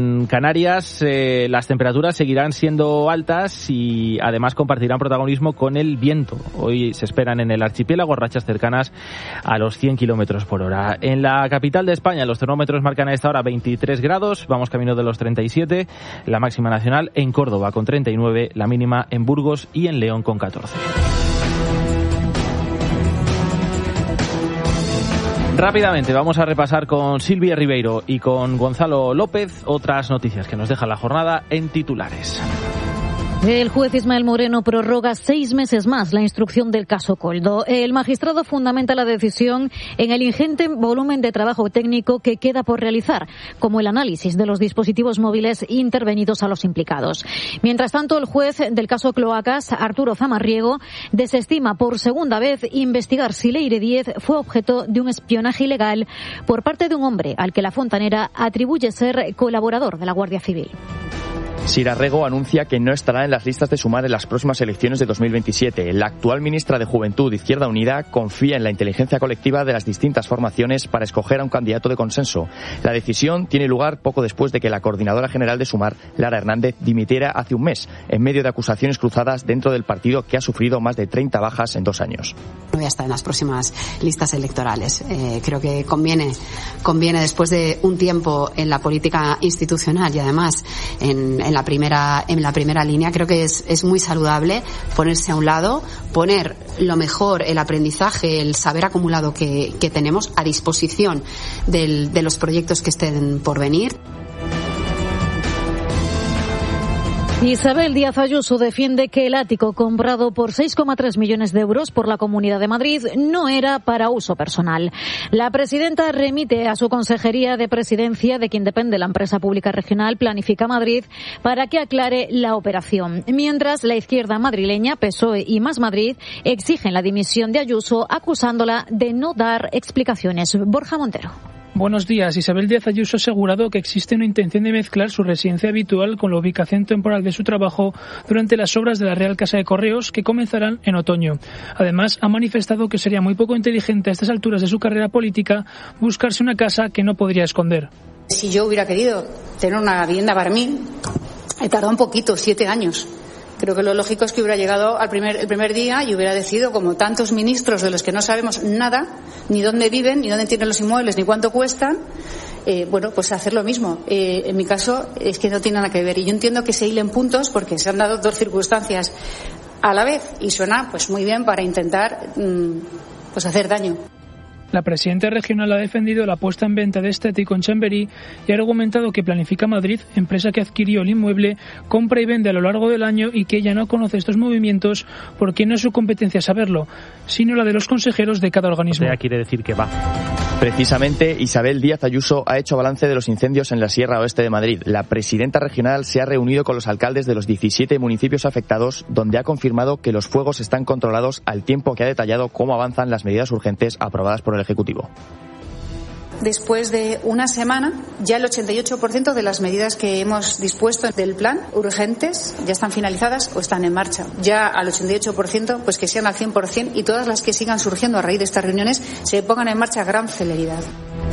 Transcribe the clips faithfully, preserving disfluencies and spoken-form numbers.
En Canarias eh, las temperaturas seguirán siendo altas y además compartirán protagonismo con el viento. Hoy se esperan en el archipiélago rachas cercanas a los cien kilómetros por hora. En la capital de España los termómetros marcan a esta hora veintitrés grados, vamos camino de los treinta y siete, la máxima nacional en Córdoba con treinta y nueve, la mínima en Burgos y en León con catorce. Rápidamente vamos a repasar con Silvia Ribeiro y con Gonzalo López otras noticias que nos deja la jornada en titulares. El juez Ismael Moreno prorroga seis meses más la instrucción del caso Koldo. El magistrado fundamenta la decisión en el ingente volumen de trabajo técnico que queda por realizar, como el análisis de los dispositivos móviles intervenidos a los implicados. Mientras tanto, el juez del caso Cloacas, Arturo Zamarriego, desestima por segunda vez investigar si Leire Díez fue objeto de un espionaje ilegal por parte de un hombre al que la Fontanera atribuye ser colaborador de la Guardia Civil. Sira Rego anuncia que no estará en las listas de Sumar en las próximas elecciones de dos mil veintisiete. La actual ministra de Juventud, Izquierda Unida, confía en la inteligencia colectiva de las distintas formaciones para escoger a un candidato de consenso. La decisión tiene lugar poco después de que la coordinadora general de Sumar, Lara Hernández, dimitiera hace un mes, en medio de acusaciones cruzadas dentro del partido que ha sufrido más de treinta bajas en dos años. No voy a estar en las próximas listas electorales. Eh, creo que conviene, conviene después de un tiempo en la política institucional y además en, en la primera en la primera línea, creo que es, es muy saludable ponerse a un lado, poner lo mejor, el aprendizaje, el saber acumulado que, que tenemos a disposición del, de los proyectos que estén por venir. Isabel Díaz Ayuso defiende que el ático comprado por seis coma tres millones de euros por la Comunidad de Madrid no era para uso personal. La presidenta remite a su Consejería de Presidencia, de quien depende la empresa pública regional Planifica Madrid, para que aclare la operación. Mientras, la izquierda madrileña, P S O E y Más Madrid, exigen la dimisión de Ayuso, acusándola de no dar explicaciones. Borja Montero. Buenos días. Isabel Díaz Ayuso ha asegurado que existe una intención de mezclar su residencia habitual con la ubicación temporal de su trabajo durante las obras de la Real Casa de Correos, que comenzarán en otoño. Además, ha manifestado que sería muy poco inteligente a estas alturas de su carrera política buscarse una casa que no podría esconder. Si yo hubiera querido tener una vivienda para mí, he tardado un poquito, siete años. Creo que lo lógico es que hubiera llegado al primer, el primer día y hubiera decidido, como tantos ministros de los que no sabemos nada, ni dónde viven, ni dónde tienen los inmuebles, ni cuánto cuestan, eh, bueno, pues hacer lo mismo. Eh, en mi caso es que no tiene nada que ver. Y yo entiendo que se hilen puntos porque se han dado dos circunstancias a la vez y suena pues muy bien para intentar mmm, pues hacer daño. La presidenta regional ha defendido la puesta en venta de este ático en Chamberí y ha argumentado que Planifica Madrid, empresa que adquirió el inmueble, compra y vende a lo largo del año y que ella no conoce estos movimientos porque no es su competencia saberlo, sino la de los consejeros de cada organismo. O sea, quiere decir que va. Precisamente, Isabel Díaz Ayuso ha hecho balance de los incendios en la Sierra Oeste de Madrid. La presidenta regional se ha reunido con los alcaldes de los diecisiete municipios afectados, donde ha confirmado que los fuegos están controlados, al tiempo que ha detallado cómo avanzan las medidas urgentes aprobadas por el Ejecutivo. Después de una semana, ya el ochenta y ocho por ciento de las medidas que hemos dispuesto del plan urgentes ya están finalizadas o están en marcha. Ya al ochenta y ocho por ciento, pues que sean al cien por ciento, y todas las que sigan surgiendo a raíz de estas reuniones se pongan en marcha a gran celeridad.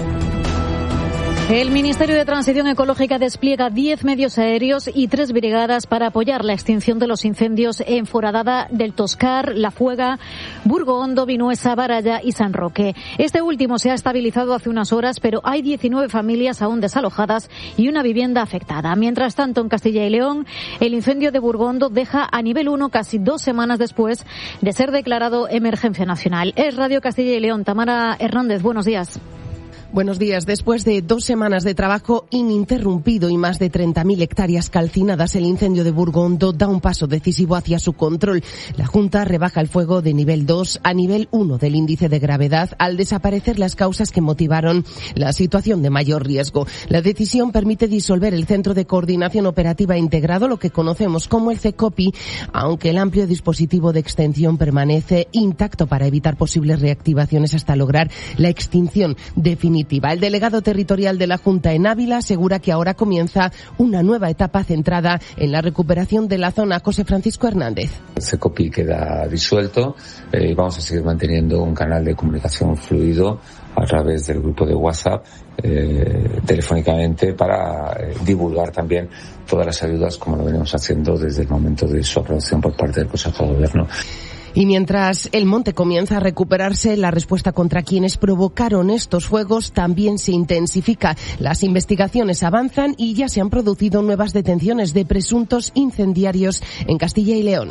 El Ministerio de Transición Ecológica despliega diez medios aéreos y tres brigadas para apoyar la extinción de los incendios en Foradada del Toscar, La Fuega, Burgo Hondo, Vinuesa, Baralla y San Roque. Este último se ha estabilizado hace unas horas, pero hay diecinueve familias aún desalojadas y una vivienda afectada. Mientras tanto, en Castilla y León, el incendio de Burgo Hondo deja a nivel uno casi dos semanas después de ser declarado emergencia nacional. Es Radio Castilla y León. Tamara Hernández, buenos días. Buenos días. Después de dos semanas de trabajo ininterrumpido y más de treinta mil hectáreas calcinadas, el incendio de Burgo Hondo da un paso decisivo hacia su control. La Junta rebaja el fuego de nivel dos a nivel uno del índice de gravedad al desaparecer las causas que motivaron la situación de mayor riesgo. La decisión permite disolver el Centro de Coordinación Operativa Integrado, lo que conocemos como el CECOPI, aunque el amplio dispositivo de extinción permanece intacto para evitar posibles reactivaciones hasta lograr la extinción definitiva definitiva. El delegado territorial de la Junta en Ávila asegura que ahora comienza una nueva etapa centrada en la recuperación de la zona. José Francisco Hernández. El CECOPI queda disuelto y eh, vamos a seguir manteniendo un canal de comunicación fluido a través del grupo de WhatsApp, eh, telefónicamente, para eh, divulgar también todas las ayudas, como lo venimos haciendo desde el momento de su aprobación por parte del Consejo de Gobierno. Y mientras el monte comienza a recuperarse, la respuesta contra quienes provocaron estos fuegos también se intensifica. Las investigaciones avanzan y ya se han producido nuevas detenciones de presuntos incendiarios en Castilla y León.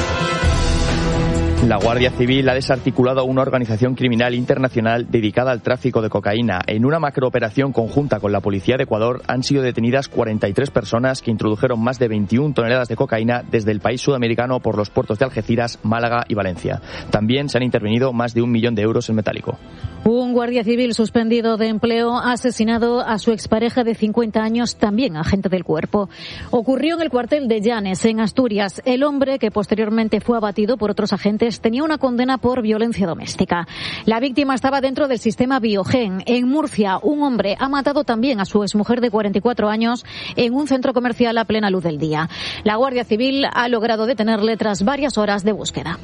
La Guardia Civil ha desarticulado una organización criminal internacional dedicada al tráfico de cocaína. En una macrooperación conjunta con la Policía de Ecuador han sido detenidas cuarenta y tres personas que introdujeron más de veintiuna toneladas de cocaína desde el país sudamericano por los puertos de Algeciras, Málaga y Valencia. También se han intervenido más de un millón de euros en metálico. Un guardia civil suspendido de empleo ha asesinado a su expareja de cincuenta años, también agente del cuerpo. Ocurrió en el cuartel de Llanes, en Asturias. El hombre, que posteriormente fue abatido por otros agentes, tenía una condena por violencia doméstica. La víctima estaba dentro del sistema Biogen. En Murcia, un hombre ha matado también a su exmujer de cuarenta y cuatro años en un centro comercial a plena luz del día. La Guardia Civil ha logrado detenerle tras varias horas de búsqueda.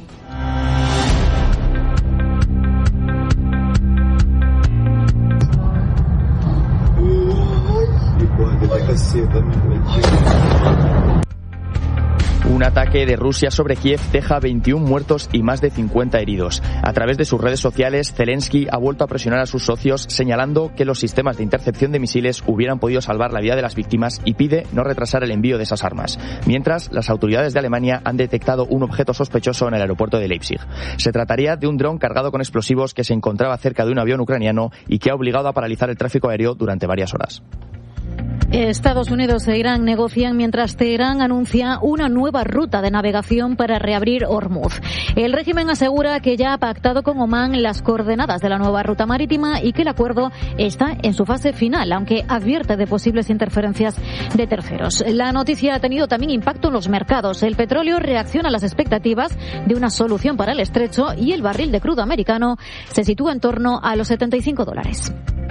Un ataque de Rusia sobre Kiev deja veintiún muertos y más de cincuenta heridos. A través de sus redes sociales, Zelensky ha vuelto a presionar a sus socios, señalando que los sistemas de intercepción de misiles hubieran podido salvar la vida de las víctimas y pide no retrasar el envío de esas armas. Mientras, las autoridades de Alemania han detectado un objeto sospechoso en el aeropuerto de Leipzig. Se trataría de un dron cargado con explosivos que se encontraba cerca de un avión ucraniano y que ha obligado a paralizar el tráfico aéreo durante varias horas. Estados Unidos e Irán negocian mientras Teherán anuncia una nueva ruta de navegación para reabrir Hormuz. El régimen asegura que ya ha pactado con Omán las coordenadas de la nueva ruta marítima y que el acuerdo está en su fase final, aunque advierte de posibles interferencias de terceros. La noticia ha tenido también impacto en los mercados. El petróleo reacciona a las expectativas de una solución para el estrecho y el barril de crudo americano se sitúa en torno a los setenta y cinco dólares.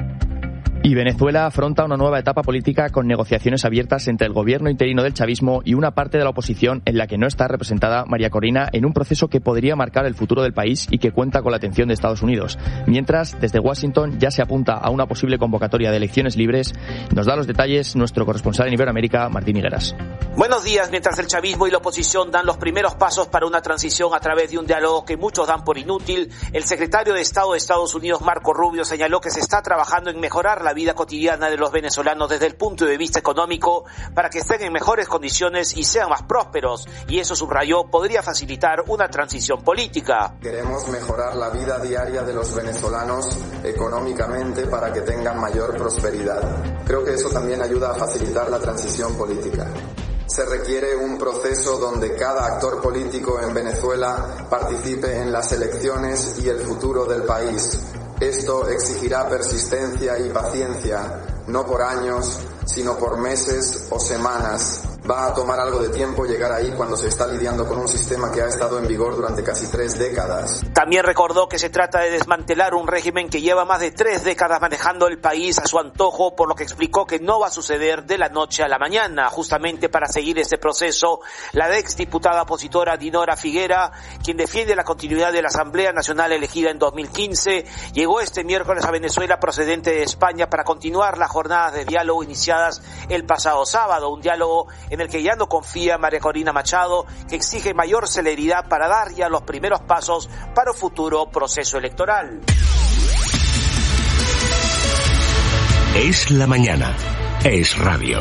Y Venezuela afronta una nueva etapa política con negociaciones abiertas entre el gobierno interino del chavismo y una parte de la oposición en la que no está representada María Corina, en un proceso que podría marcar el futuro del país y que cuenta con la atención de Estados Unidos. Mientras, desde Washington ya se apunta a una posible convocatoria de elecciones libres. Nos da los detalles nuestro corresponsal en Iberoamérica, Martín Higueras. Buenos días. Mientras el chavismo y la oposición dan los primeros pasos para una transición a través de un diálogo que muchos dan por inútil, el secretario de Estado de Estados Unidos, Marco Rubio, señaló que se está trabajando en mejorar la vida cotidiana de los venezolanos desde el punto de vista económico para que estén en mejores condiciones y sean más prósperos, y eso, subrayó, podría facilitar una transición política. Queremos mejorar la vida diaria de los venezolanos económicamente para que tengan mayor prosperidad. Creo que eso también ayuda a facilitar la transición política. Se requiere un proceso donde cada actor político en Venezuela participe en las elecciones y el futuro del país. Esto exigirá persistencia y paciencia, no por años, sino por meses o semanas. Va a tomar algo de tiempo llegar ahí cuando se está lidiando con un sistema que ha estado en vigor durante casi tres décadas. También recordó que se trata de desmantelar un régimen que lleva más de tres décadas manejando el país a su antojo, por lo que explicó que no va a suceder de la noche a la mañana. Justamente para seguir este proceso, la exdiputada opositora Dinora Figuera, quien defiende la continuidad de la Asamblea Nacional elegida en dos mil quince, llegó este miércoles a Venezuela procedente de España para continuar las jornadas de diálogo iniciadas el pasado sábado, un diálogo en el que ya no confía María Corina Machado, que exige mayor celeridad para dar ya los primeros pasos para un futuro proceso electoral. Es la mañana. Es radio.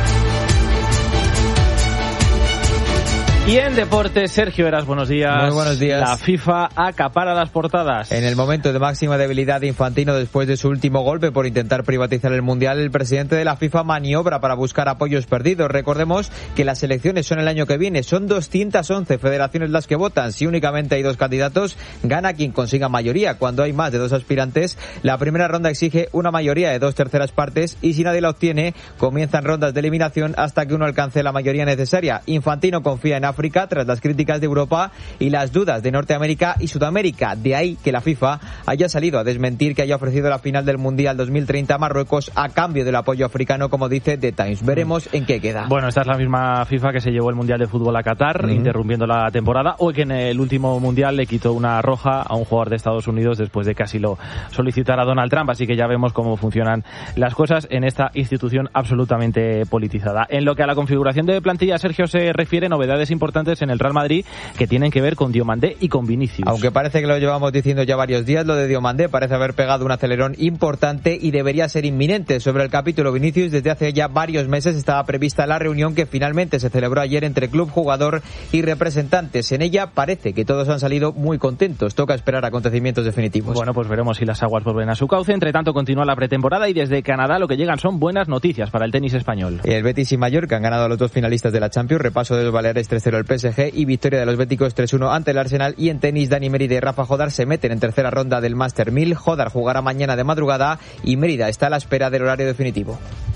Y en deportes, Sergio Heras, buenos días. Muy buenos días. La FIFA acapara las portadas. En el momento de máxima debilidad de Infantino después de su último golpe por intentar privatizar el Mundial, el presidente de la FIFA maniobra para buscar apoyos perdidos. Recordemos que las elecciones son el año que viene. Son doscientas once federaciones las que votan. Si únicamente hay dos candidatos, gana quien consiga mayoría. Cuando hay más de dos aspirantes, la primera ronda exige una mayoría de dos terceras partes y si nadie la obtiene, comienzan rondas de eliminación hasta que uno alcance la mayoría necesaria. Infantino confía en África tras las críticas de Europa y las dudas de Norteamérica y Sudamérica. De ahí que la FIFA haya salido a desmentir que haya ofrecido la final del Mundial dos mil treinta a Marruecos a cambio del apoyo africano, como dice The Times. Veremos en qué queda. Bueno, esta es la misma FIFA que se llevó el Mundial de Fútbol a Qatar, uh-huh. interrumpiendo la temporada, o que en el último Mundial le quitó una roja a un jugador de Estados Unidos después de que así lo solicitara Donald Trump. Así que ya vemos cómo funcionan las cosas en esta institución absolutamente politizada. En lo que a la configuración de plantilla, Sergio, se refiere, novedades importantes en el Real Madrid que tienen que ver con Diomandé y con Vinicius. Aunque parece que lo llevamos diciendo ya varios días, lo de Diomandé parece haber pegado un acelerón importante y debería ser inminente. Sobre el capítulo Vinicius, desde hace ya varios meses estaba prevista la reunión que finalmente se celebró ayer entre club, jugador y representantes. En ella parece que todos han salido muy contentos. Toca esperar acontecimientos definitivos. Bueno, pues veremos si las aguas vuelven a su cauce. Entre tanto, continúa la pretemporada y desde Canadá lo que llegan son buenas noticias para el tenis español. El Betis y Mallorca han ganado a los dos finalistas de la Champions. Repaso de los Baleares tres cero al P S G y victoria de los béticos tres uno ante el Arsenal. Y en tenis, Dani Mérida y Rafa Jodar se meten en tercera ronda del Master mil. Jodar jugará mañana de madrugada y Mérida está a la espera del horario definitivo.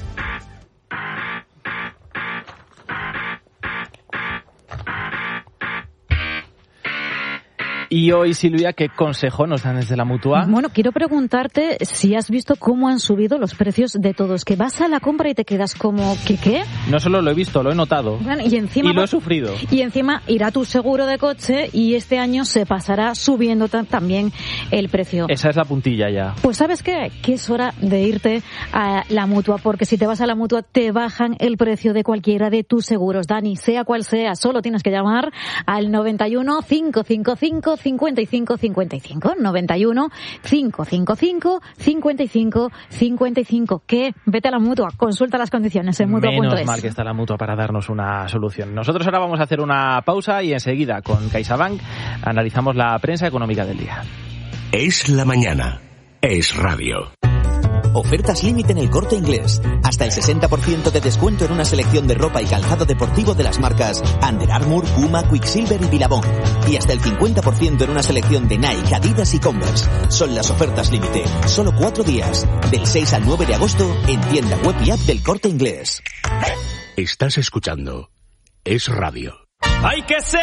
Y hoy, Silvia, ¿qué consejo nos dan desde la Mutua? Bueno, quiero preguntarte si has visto cómo han subido los precios de todos. Que vas a la compra y te quedas como, ¿qué qué? No solo lo he visto, lo he notado. Bueno, y encima, y lo he sufrido. Y encima irá tu seguro de coche y este año se pasará subiendo t- también el precio. Esa es la puntilla ya. Pues ¿sabes qué? Que es hora de irte a la Mutua, porque si te vas a la Mutua te bajan el precio de cualquiera de tus seguros. Dani, sea cual sea, solo tienes que llamar al noventa y uno, cinco cinco cinco, cincuenta y cinco cincuenta y cinco, noventa y uno, cinco cinco cinco, cincuenta y cinco cincuenta y cinco. ¿Qué? Vete a la Mutua, consulta las condiciones en mutua punto es. Menos mal que está la Mutua para darnos una solución. Nosotros ahora vamos a hacer una pausa y enseguida con CaixaBank analizamos la prensa económica del día. Es la mañana. Es radio. Ofertas límite en El Corte Inglés. Hasta el sesenta por ciento de descuento en una selección de ropa y calzado deportivo de las marcas Under Armour, Puma, Quicksilver y Billabong. Y hasta el cincuenta por ciento en una selección de Nike, Adidas y Converse. Son las ofertas límite. Solo cuatro días. Del seis al nueve de agosto en tienda web y app del Corte Inglés. Estás escuchando Es Radio. Hay que ser